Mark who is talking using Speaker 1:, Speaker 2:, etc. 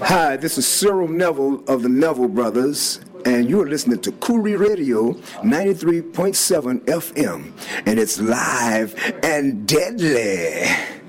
Speaker 1: Hi, this is Cyril Neville of the Neville Brothers, and you're listening to Koori Radio 93.7 FM, and it's live and deadly.